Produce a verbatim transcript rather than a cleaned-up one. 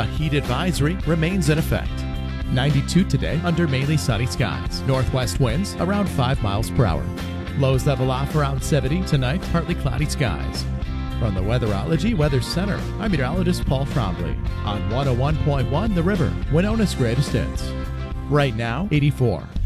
A heat advisory remains in effect. ninety-two today under mainly sunny skies. Northwest winds around five miles per hour. Lows level off around seventy tonight, partly cloudy skies. From the Weatherology Weather Center, I'm meteorologist Paul Frombley on one oh one point one The River, Winona's greatest hits. Right now, eighty-four.